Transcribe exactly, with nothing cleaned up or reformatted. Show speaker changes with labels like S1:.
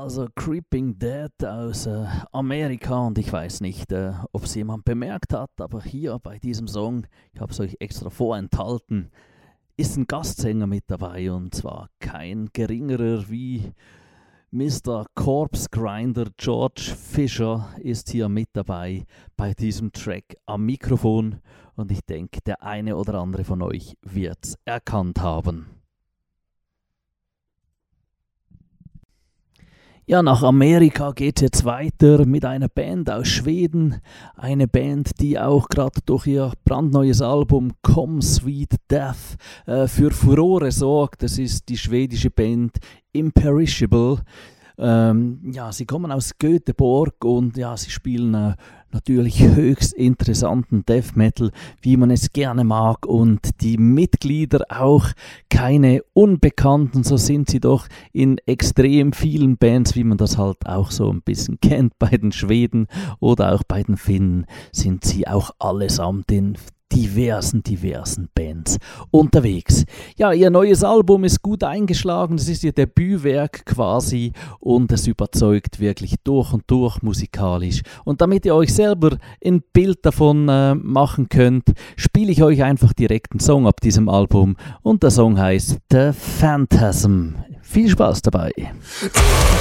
S1: also Creeping Dead aus äh, Amerika und ich weiß nicht, äh, ob es jemand bemerkt hat, aber hier bei diesem Song, ich habe es euch extra vorenthalten, ist ein Gastsänger mit dabei und zwar kein geringerer wie Mister Corpse Grinder George Fisher ist hier mit dabei bei diesem Track am Mikrofon und ich denke, der eine oder andere von euch wird es erkannt haben. Ja, nach Amerika geht es jetzt weiter mit einer Band aus Schweden. Eine Band, die auch gerade durch ihr brandneues Album Come Sweet Death äh, für Furore sorgt. Das ist die schwedische Band Imperishable. Ähm, ja, sie kommen aus Göteborg und ja, sie spielen äh, natürlich höchst interessanten Death Metal, wie man es gerne mag, und die Mitglieder auch keine Unbekannten, so sind sie doch in extrem vielen Bands, wie man das halt auch so ein bisschen kennt bei den Schweden oder auch bei den Finnen, sind sie auch allesamt in diversen, diversen Bands unterwegs. Ja, ihr neues Album ist gut eingeschlagen, es ist ihr Debütwerk quasi und es überzeugt wirklich durch und durch musikalisch. Und damit ihr euch selber ein Bild davon äh, machen könnt, spiele ich euch einfach direkt einen Song ab diesem Album und der Song heißt The Phantasm. Viel Spaß dabei!